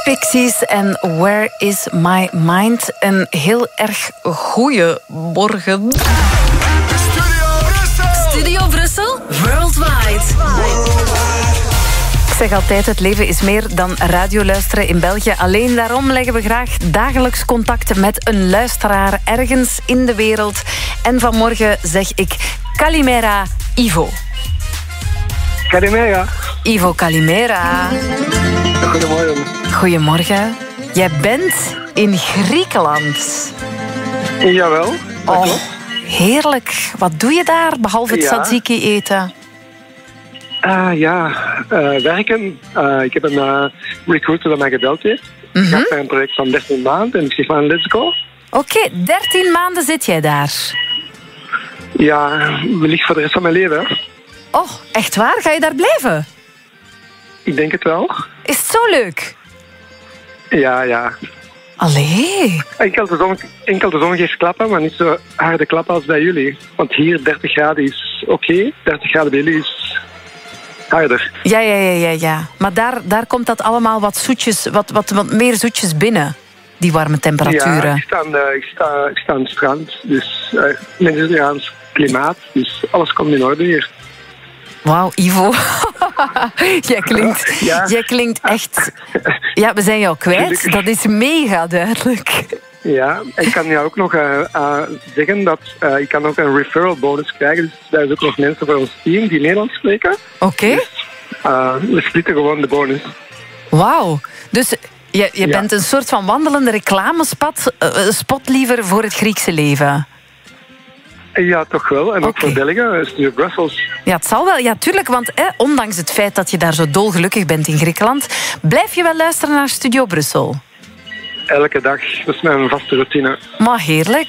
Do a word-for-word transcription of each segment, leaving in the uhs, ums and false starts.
Pixies en Where is my mind? Een heel erg goeie morgen. Studio Brussel! Studio Brussel, worldwide. Ik zeg altijd, het leven is meer dan radioluisteren in België. Alleen daarom leggen we graag dagelijks contact met een luisteraar ergens in de wereld. En vanmorgen zeg ik Kalimera Ivo. Kalimera. Ivo Kalimera. Goedemorgen. Goedemorgen. Jij bent in Griekenland. Jawel, dat Oh, klopt. heerlijk. Wat doe je daar, behalve het Ja. tzatziki eten? Ah ja, eh, werken. Eh, ik heb een eh, recruiter dat mij gebeld heeft. Ik Mhm. heb een project van dertien maanden en ik zeg van let's go. Oké, dertien maanden zit jij daar. Ja, wellicht voor de rest van mijn leven. hè. Oh, echt waar? Ga je daar blijven? Ik denk het wel. Is het zo leuk? Ja, ja. Allee. Enkel de zon, enkel de zon geeft klappen, maar niet zo harde klappen als bij jullie. Want hier dertig graden is oké, dertig graden bij jullie is harder. Ja, ja, ja, ja, ja. Maar daar, daar komt dat allemaal wat zoetjes, wat, wat, wat meer zoetjes binnen. Die warme temperaturen. Ja, ik sta, aan de, ik, sta, ik sta aan het strand, dus uh, Mediterraans klimaat, dus alles komt in orde hier. Wauw, Ivo. jij, klinkt, Ja. jij klinkt echt... Ja, we zijn jou kwijt. Gelukkig. Dat is mega duidelijk. Ja, ik kan jou ook nog uh, uh, zeggen dat uh, ik kan ook een referral bonus krijgen. Dus daar zijn ook nog mensen voor ons team die Nederlands spreken. Oké. Uh, we splitten gewoon de bonus. Wauw. Dus je, je Ja. bent een soort van wandelende reclamespot uh, spot liever voor het Griekse leven. Ja, toch wel. En ook Oké. voor België, Studio Brussels. Ja, het zal wel. Ja, tuurlijk, want eh, ondanks het feit dat je daar zo dolgelukkig bent in Griekenland, blijf je wel luisteren naar Studio Brussel. Elke dag. Dat is mijn vaste routine. Maar heerlijk.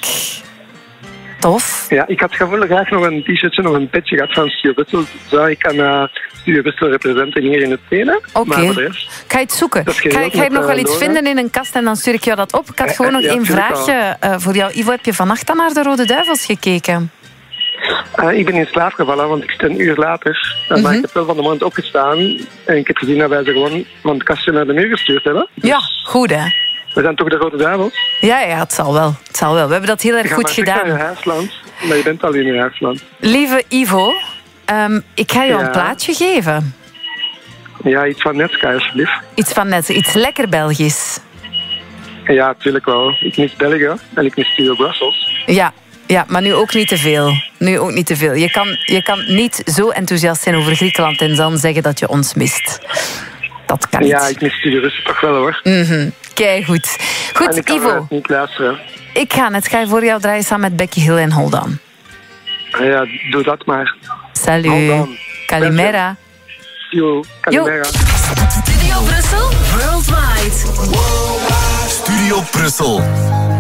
Tof. Ja, ik had gewoon graag nog een t-shirtje of een petje gehad van Studio Brussel. Zo, ik kan uh, Studio Brussel representen hier in het stenen. Oké. Maar voor de rest... Ik ga je het zoeken. Dat is Ik ga, geen ik ga je wat nog wel met, iets uh, vinden in een kast en dan stuur ik jou dat op. Ik had Ja, gewoon nog ja, één tuurlijk vraagje uh, voor jou. Ivo, heb je vannacht dan naar de Rode Duivels gekeken? Uh, ik ben in slaap gevallen, want ik sta een uur later. Uh, Maar Mhm. ik heb wel van de morgen opgestaan. En ik heb gezien dat wij ze gewoon van het kastje naar de muur gestuurd hebben. Ja, goed hè. We zijn toch de Rode Duivels? Ja, ja, het zal wel. Het zal wel. We hebben dat heel erg Je gaat goed maar terug naar gedaan. je huisland, maar je bent al in je huisland. Lieve Ivo, um, ik ga jou Ja. een plaatje geven. Ja, iets van Netska, alsjeblieft. Iets van net, iets lekker Belgisch. Ja, natuurlijk wel. Ik mis België en ik mis Studio Brussels. Ja, ja, maar nu ook niet te veel. Nu ook niet te veel. Je kan, je kan niet zo enthousiast zijn over Griekenland en dan zeggen dat je ons mist. Dat kan niet. Ja, ik mis Studio Brussel toch wel hoor. Mhm. Kei goed. Goed, en ik kan Ivo. uh, niet luisteren. Ik ga het. Ga je voor jou draaien samen met Becky Hill en Hold On. Ja, doe dat maar. Salut. Hold on. Kalimera. Yo, Kalimera. Studio Brussel, worldwide. Studio Brussel.